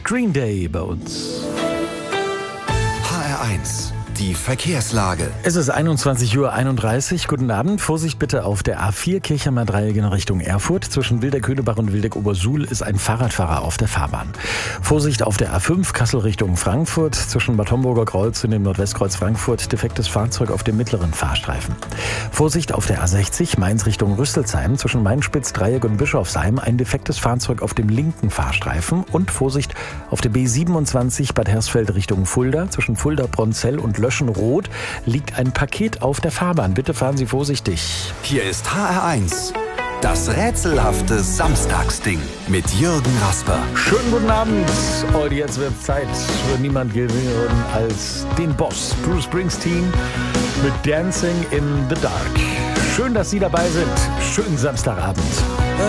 Green Day bei uns. HR1, die Verkehrslage. Es ist 21:31 Uhr. Guten Abend. Vorsicht bitte auf der A4 Kirchheimer Dreieck in Richtung Erfurt. Zwischen Wildeck-Höhnebach und Wildeck-Obersuhl ist ein Fahrradfahrer auf der Fahrbahn. Vorsicht auf der A5 Kassel Richtung Frankfurt. Zwischen Bad Homburger Kreuz und dem Nordwestkreuz Frankfurt defektes Fahrzeug auf dem mittleren Fahrstreifen. Vorsicht auf der A60 Mainz Richtung Rüsselsheim. Zwischen Mainspitz, Dreieck und Bischofsheim ein defektes Fahrzeug auf dem linken Fahrstreifen. Und Vorsicht auf der B27 Bad Hersfeld Richtung Fulda. Zwischen Fulda, Bronzell und Löschenroth liegt ein Paket auf der Fahrbahn. Bitte fahren Sie vorsichtig. Hier ist HR1, das rätselhafte Samstagsding mit Jürgen Rasper. Schönen guten Abend. Und jetzt wird Zeit für niemand geringeren als den Boss, Bruce Springsteen, mit Dancing in the Dark. Schön, dass Sie dabei sind. Schönen Samstagabend.